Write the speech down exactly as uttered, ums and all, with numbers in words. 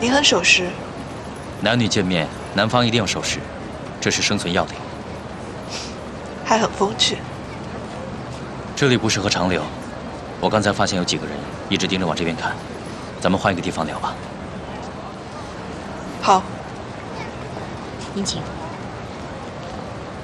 你很守时。 男女见面，男方一定要守时，这是生存要领。 还很风趣。 这里不适合长留，我刚才发现有几个人一直盯着往这边看，咱们换一个地方聊吧。 好。 您请。